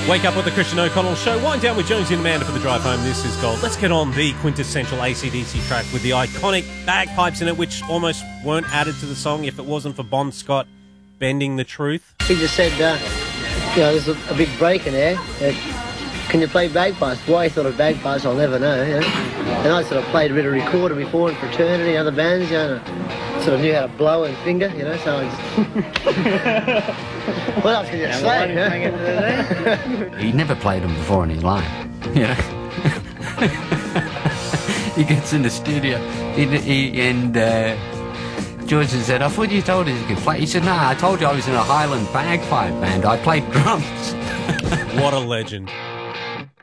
Wake up with the Christian O'Connell Show. Wind down with Jonesy and Amanda for the drive home. This is Gold. Let's get on the quintessential AC/DC track with the iconic bagpipes in it, which almost weren't added to the song if it wasn't for Bon Scott bending the truth. He just said, there's a big break in there. Can you play bagpipes? Why he thought of bagpipes, I'll never know. And I sort of played a bit of recorder before in fraternity and other bands, and I sort of knew how to blow and finger, so I just... What else can you say? He never played them before in his life, He gets in the studio, and George said, I thought you told us you could play. He said, no, I told you I was in a Highland bagpipe band. I played drums. What a legend.